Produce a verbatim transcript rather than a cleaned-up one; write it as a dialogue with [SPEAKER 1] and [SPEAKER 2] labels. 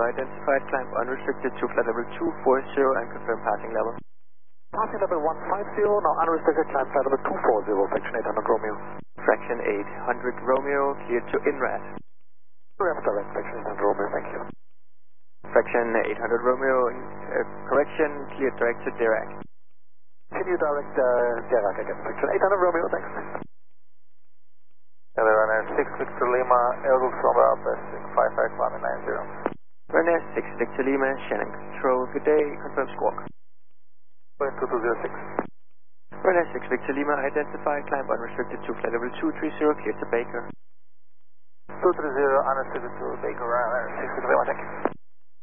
[SPEAKER 1] identified, climb unrestricted to flight level two four zero and confirm passing level.
[SPEAKER 2] Passing level one five zero, now unrestricted, climb flight level two four zero, fraction eight hundred Romeo.
[SPEAKER 1] Fraction eight hundred Romeo, cleared to I N R A D.
[SPEAKER 2] Ramp direct, fraction eight hundred Romeo, thank you.
[SPEAKER 1] Fraction eight hundred Romeo, uh, correction, cleared direct to Dirac.
[SPEAKER 2] Continue direct uh, Dirac again, fraction eight hundred Romeo, thanks.
[SPEAKER 3] Hello, runner six Victor Lima, Airbus from Alpha, five five one nine zero.
[SPEAKER 1] Runner six Victor Lima, Shannon Control, good day, confirm squawk.
[SPEAKER 3] Point two two zero six.
[SPEAKER 1] Runner six Victor Lima, identified, climb unrestricted to flight level two three zero, cleared to Baker.
[SPEAKER 3] two three zero, unrestricted to Baker, runner six Victor Lima, thank you.